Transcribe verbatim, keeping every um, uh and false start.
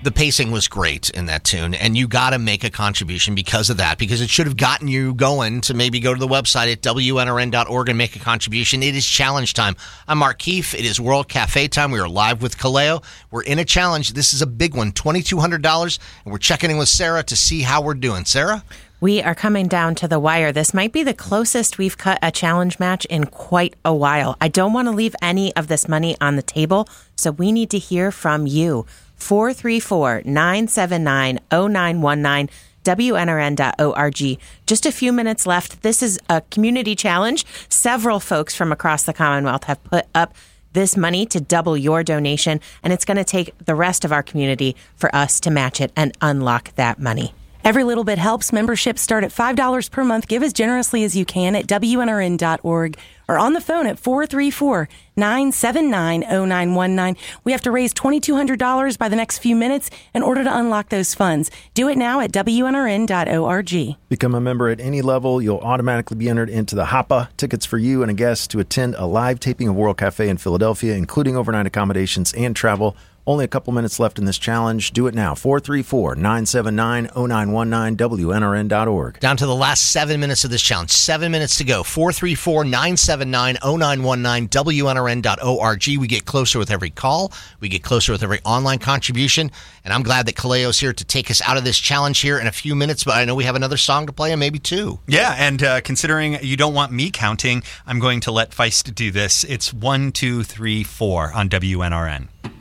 the pacing was great in that tune, and you got to make a contribution because of that, because it should have gotten you going to maybe go to the website at W N R N dot org and make a contribution. It is challenge time. I'm Mark Keefe. It is World Cafe time. We are live with Kaleo. We're in a challenge. This is a big one, two thousand two hundred dollars, and we're checking in with Sarah to see how we're doing. Sarah? We are coming down to the wire. This might be the closest we've cut a challenge match in quite a while. I don't want to leave any of this money on the table, so we need to hear from you. four three four, nine seven nine, zero nine one nine, W N R N dot org. Just a few minutes left. This is a community challenge. Several folks from across the Commonwealth have put up this money to double your donation, and it's going to take the rest of our community for us to match it and unlock that money. Every little bit helps. Memberships start at five dollars per month. Give as generously as you can at W N R N dot org or on the phone at four three four, nine seven nine, zero nine one nine. We have to raise two thousand two hundred dollars by the next few minutes in order to unlock those funds. Do it now at W N R N dot org. Become a member at any level. You'll automatically be entered into the H A P A, tickets for you and a guest to attend a live taping of World Cafe in Philadelphia, including overnight accommodations and travel. Only a couple minutes left in this challenge. Do it now. four three four, nine seven nine, zero nine one nine, W N R N dot org. Down to the last seven minutes of this challenge. Seven minutes to go. four three four, nine seven nine, zero nine one nine, W N R N dot org. We get closer with every call. We get closer with every online contribution. And I'm glad that Kaleo's here to take us out of this challenge here in a few minutes. But I know we have another song to play and maybe two. Yeah, and uh, considering you don't want me counting, I'm going to let Feist do this. It's one, two, three, four on W N R N.